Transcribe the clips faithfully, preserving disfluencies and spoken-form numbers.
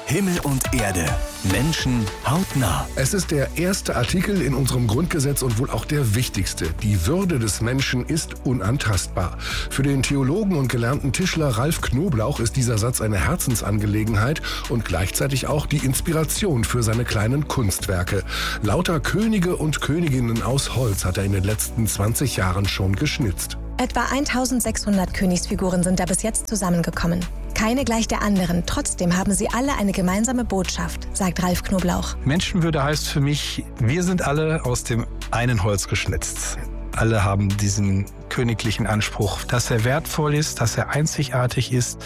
Himmel und Erde. Menschen hautnah. Es ist der erste Artikel in unserem Grundgesetz und wohl auch der wichtigste. Die Würde des Menschen ist unantastbar. Für den Theologen und gelernten Tischler Ralf Knoblauch ist dieser Satz eine Herzensangelegenheit und gleichzeitig auch die Inspiration für seine kleinen Kunstwerke. Lauter Könige und Königinnen aus Holz hat er in den letzten zwanzig Jahren schon geschnitzt. Etwa eintausendsechshundert Königsfiguren sind da bis jetzt zusammengekommen. Keine gleich der anderen, trotzdem haben sie alle eine gemeinsame Botschaft, sagt Ralf Knoblauch. Menschenwürde heißt für mich, wir sind alle aus dem einen Holz geschnitzt. Alle haben diesen königlichen Anspruch, dass er wertvoll ist, dass er einzigartig ist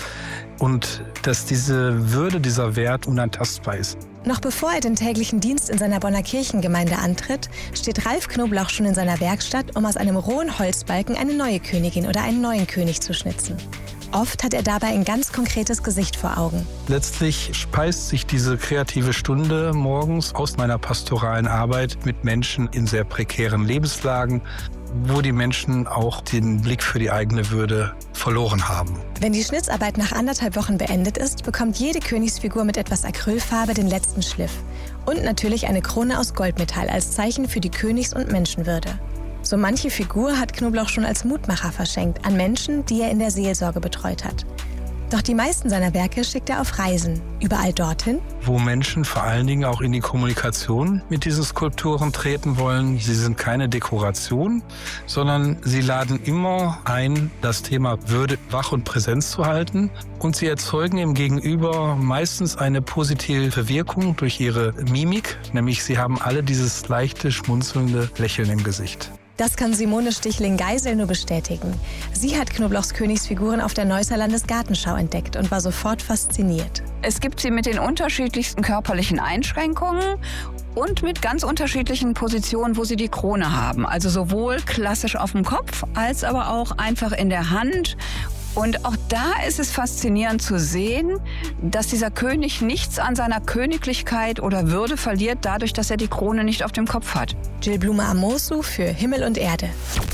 und dass diese Würde, dieser Wert unantastbar ist. Noch bevor er den täglichen Dienst in seiner Bonner Kirchengemeinde antritt, steht Ralf Knoblauch schon in seiner Werkstatt, um aus einem rohen Holzbalken eine neue Königin oder einen neuen König zu schnitzen. Oft hat er dabei ein ganz konkretes Gesicht vor Augen. Letztlich speist sich diese kreative Stunde morgens aus meiner pastoralen Arbeit mit Menschen in sehr prekären Lebenslagen, wo die Menschen auch den Blick für die eigene Würde verloren haben. Wenn die Schnitzarbeit nach anderthalb Wochen beendet ist, bekommt jede Königsfigur mit etwas Acrylfarbe den letzten Schliff. Und natürlich eine Krone aus Goldmetall als Zeichen für die Königs- und Menschenwürde. So manche Figur hat Knoblauch schon als Mutmacher verschenkt an Menschen, die er in der Seelsorge betreut hat. Doch die meisten seiner Werke schickt er auf Reisen, überall dorthin, wo Menschen vor allen Dingen auch in die Kommunikation mit diesen Skulpturen treten wollen. Sie sind keine Dekoration, sondern sie laden immer ein, das Thema Würde wach und präsent zu halten. Und sie erzeugen im Gegenüber meistens eine positive Wirkung durch ihre Mimik, nämlich sie haben alle dieses leichte, schmunzelnde Lächeln im Gesicht. Das kann Simone Stichling-Geisel nur bestätigen. Sie hat Knoblauchs Königsfiguren auf der Neusser Landesgartenschau entdeckt und war sofort fasziniert. Es gibt sie mit den unterschiedlichsten körperlichen Einschränkungen und mit ganz unterschiedlichen Positionen, wo sie die Krone haben. Also sowohl klassisch auf dem Kopf, als aber auch einfach in der Hand. Und auch da ist es faszinierend zu sehen, dass dieser König nichts an seiner Königlichkeit oder Würde verliert, dadurch, dass er die Krone nicht auf dem Kopf hat. Jill Blume-Amosu für Himmel und Erde.